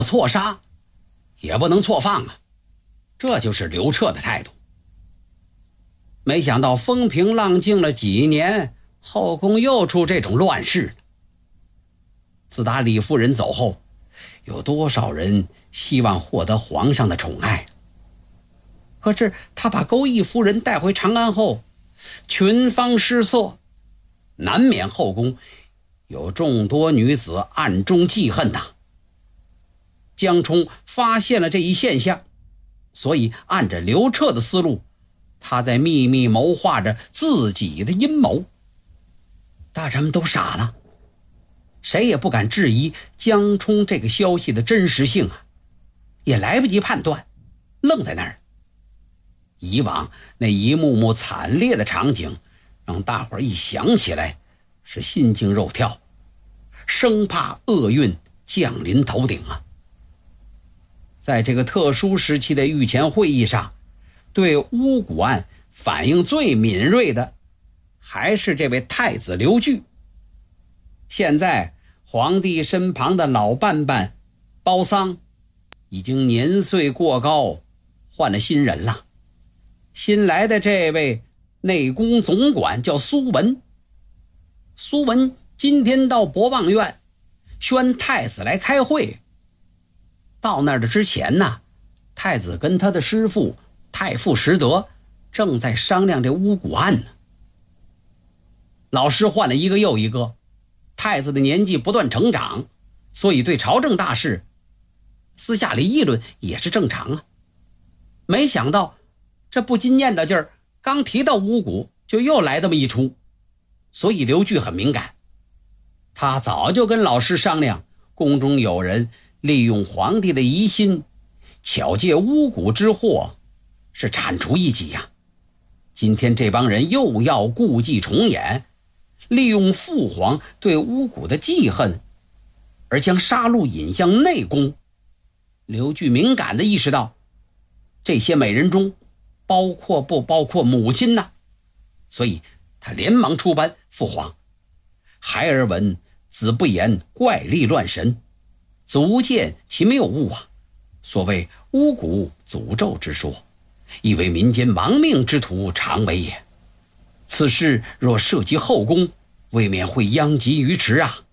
错杀，也不能错放啊，这就是刘彻的态度。没想到风平浪静了几年，后宫又出这种乱事。自打李夫人走后，有多少人希望获得皇上的宠爱？可是他把钩弋夫人带回长安后，群芳失色，难免后宫有众多女子暗中记恨呐。江充发现了这一现象，所以按着刘彻的思路，他在秘密谋划着自己的阴谋。大臣们都傻了，谁也不敢质疑江充这个消息的真实性啊，也来不及判断，愣在那儿。以往那一幕幕惨烈的场景，让大伙儿一想起来是心惊肉跳，生怕厄运降临头顶啊。在这个特殊时期的御前会议上，对巫蛊案反应最敏锐的还是这位太子刘据。现在皇帝身旁的老伴伴包桑已经年岁过高，换了新人了。新来的这位内宫总管叫苏文。苏文今天到博望院宣太子来开会。到那儿的之前呢，太子跟他的师父太傅石德正在商量这巫蛊案呢。老师换了一个又一个，太子的年纪不断成长，所以对朝政大事私下里议论也是正常啊。没想到这不禁念叨劲儿，刚提到巫蛊就又来这么一出，所以刘据很敏感。他早就跟老师商量，宫中有人利用皇帝的疑心，巧借巫蛊之祸，是铲除异己呀。今天这帮人又要故伎重演，利用父皇对巫蛊的记恨，而将杀戮引向内宫。刘据敏感地意识到，这些美人中包括不包括母亲呢？所以他连忙出班，父皇，孩儿闻子不言怪力乱神，足见其谬误啊。所谓巫蛊诅咒之说，亦为民间亡命之徒常为也。此事若涉及后宫，未免会殃及鱼池啊。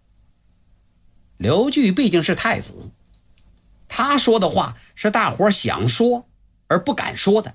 刘据毕竟是太子，他说的话是大伙想说而不敢说的。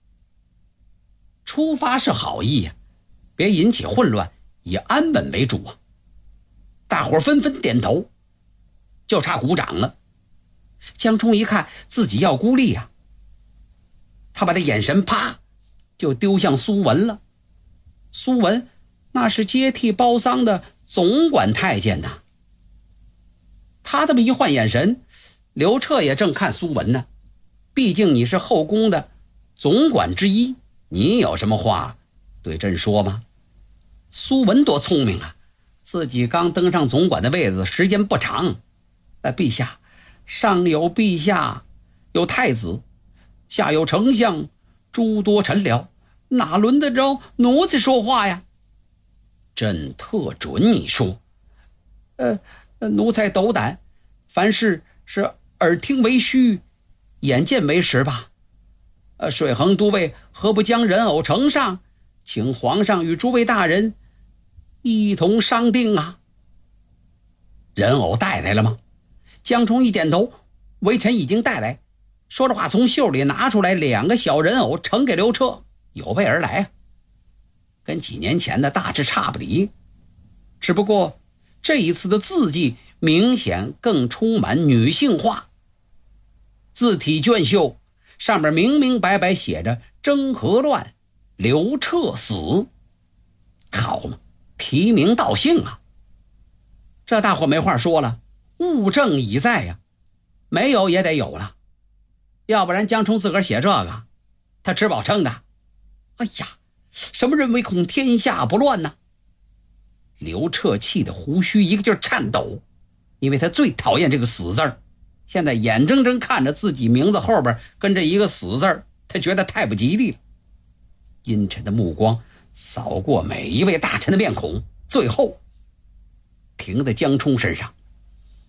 出发是好意呀，别引起混乱，以安稳为主啊。大伙纷纷点头，就差鼓掌了。江充一看自己要孤立呀，他把他眼神啪就丢向苏文了。苏文那是接替包桑的总管太监呐。他这么一换眼神，刘彻也正看苏文呢。毕竟你是后宫的总管之一，你有什么话对朕说吗？苏文多聪明啊，自己刚登上总管的位子，时间不长。陛下，上有陛下，有太子，下有丞相，诸多臣僚，哪轮得着奴才说话呀？朕特准你说。奴才斗胆，凡事是耳听为虚，眼见为实吧。水衡都尉何不将人偶呈上，请皇上与诸位大人一同商定啊？人偶带来了吗？江充一点头，微臣已经带来。说着话，从袖里拿出来2个小人偶，呈给刘彻，有备而来啊。跟几年前的大致差不离，只不过这一次的字迹明显更充满女性化。字体隽秀，上面明明白白写着征和乱，刘彻死。好嘛，提名道姓啊。这大伙没话说了，物证已在呀，没有也得有了。要不然江充自个儿写这个，他吃饱撑的。哎呀，什么人唯恐天下不乱呢？刘彻气得胡须一个劲儿颤抖，因为他最讨厌这个死字儿，现在眼睁睁看着自己名字后边跟着一个死字儿，他觉得太不吉利了。阴沉的目光扫过每一位大臣的面孔，最后停在江充身上。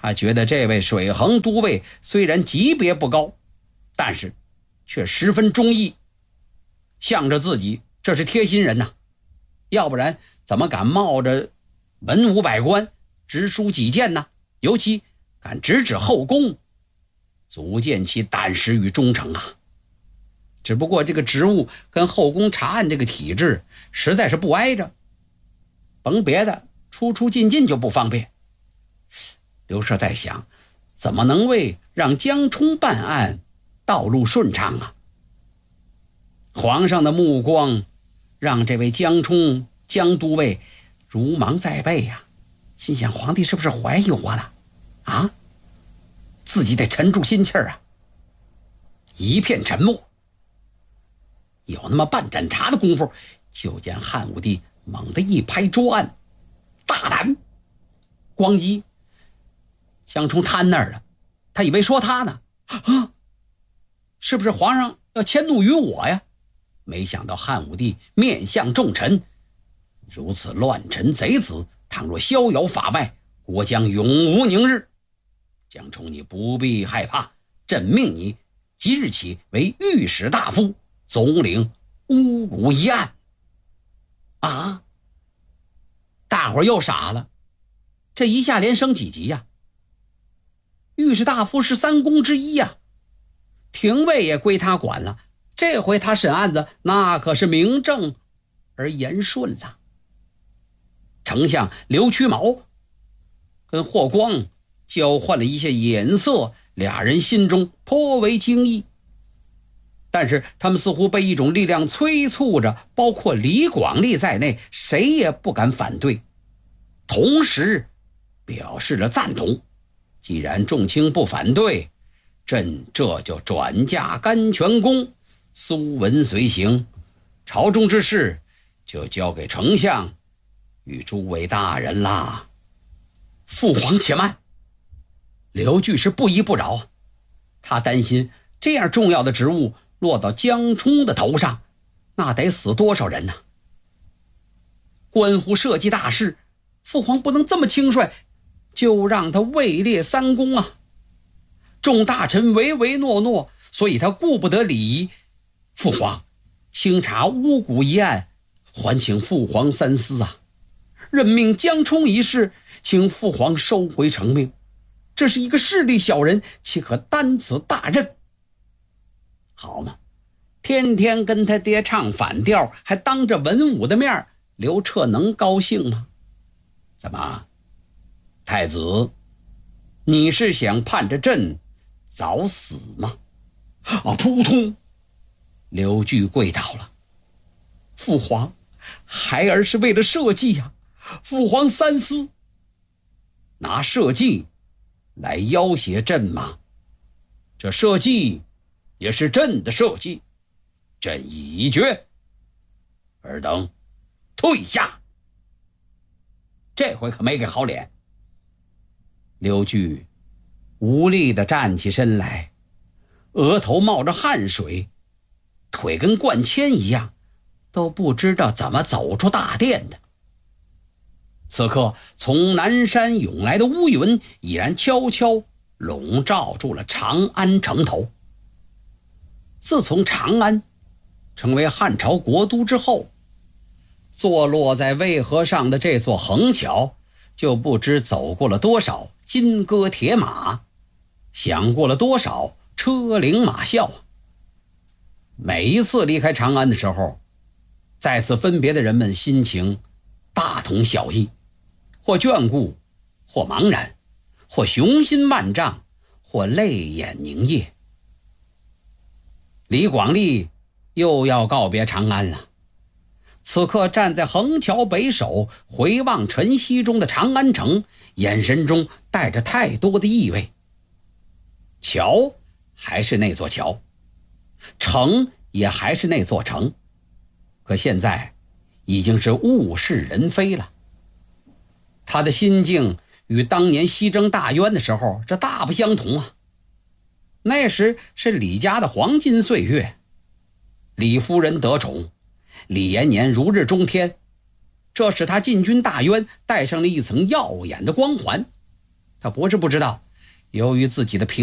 他觉得这位水衡都尉虽然级别不高，但是却十分忠义，向着自己这是贴心人呐，要不然怎么敢冒着文武百官直抒己见呢？尤其敢直指后宫，足见其胆识与忠诚啊。只不过这个职务跟后宫查案这个体制实在是不挨着，甭别的，出出进进就不方便。刘彻在想，怎么能为让江充办案道路顺畅啊？皇上的目光让这位江充江都尉如芒在背呀，心想皇帝是不是怀疑我了啊？自己得沉住心气儿啊。一片沉默，有那么半盏茶的功夫，就见汉武帝猛地一拍桌案，大胆！咣一，江充瘫那儿了，他以为说他呢，啊，是不是皇上要迁怒于我呀？没想到汉武帝面向众臣，如此乱臣贼子，倘若逍遥法外，国将永无宁日。江充，你不必害怕，朕命你即日起为御史大夫，总领巫蛊一案。啊！大伙儿又傻了，这一下连升几级呀？御史大夫是三公之一呀，廷尉也归他管了。这回他审案子那可是名正而言顺了。丞相刘屈毛跟霍光交换了一些眼色，俩人心中颇为惊异，但是他们似乎被一种力量催促着，包括李广利在内，谁也不敢反对，同时表示了赞同。既然众卿不反对，朕这就转嫁甘泉宫，苏文随行，朝中之事就交给丞相与诸位大人啦。父皇且慢，刘据是不依不饶，他担心这样重要的职务落到江充的头上，那得死多少人呢？关乎社稷大事，父皇不能这么轻率就让他位列三公啊！众大臣唯唯诺诺，所以他顾不得礼仪。父皇，清查巫蛊一案，还请父皇三思啊！任命江充一事，请父皇收回成命。这是一个势利小人，岂可担此大任？好嘛，天天跟他爹唱反调，还当着文武的面，刘彻能高兴吗？怎么，太子，你是想盼着朕早死吗？啊！扑通，刘据跪倒了。父皇，孩儿是为了社稷呀，父皇三思。拿社稷来要挟朕吗？这社稷也是朕的社稷，朕已决，尔等退下。这回可没给好脸。刘据无力地站起身来，额头冒着汗水，腿跟灌铅一样，都不知道怎么走出大殿的。此刻从南山涌来的乌云已然悄悄笼罩住了长安城头。自从长安成为汉朝国都之后，坐落在渭河上的这座横桥就不知走过了多少金戈铁马，响过了多少车铃马啸。每一次离开长安的时候，再次分别的人们心情大同小异，或眷顾，或茫然，或雄心万丈，或泪眼凝噎。李广利又要告别长安了。此刻站在横桥北首，回望晨曦中的长安城，眼神中带着太多的意味。桥还是那座桥，城也还是那座城，可现在已经是物是人非了。他的心境与当年西征大渊的时候这大不相同啊！那时是李家的黄金岁月，李夫人得宠，李延年如日中天，这使他进军大渊戴上了一层耀眼的光环。 他不是不知道，由于自己的